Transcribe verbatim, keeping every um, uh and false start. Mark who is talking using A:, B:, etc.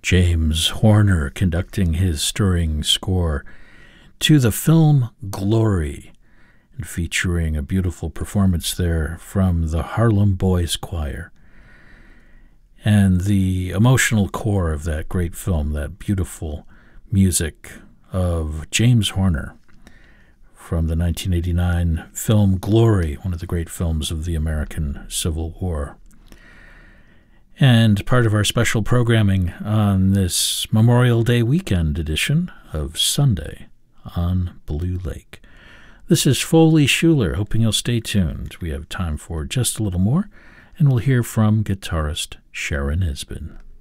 A: James Horner conducting his stirring score to the film Glory, and featuring a beautiful performance there from the Harlem Boys Choir. And the emotional core of that great film, that beautiful music of James Horner from the nineteen eighty-nine film Glory, one of the great films of the American Civil War. And part of our special programming on this Memorial Day weekend edition of Sunday on Blue Lake. This is Foley Schuler, hoping you'll stay tuned. We have time for just a little more, and we'll hear from guitarist Sharon Isbin.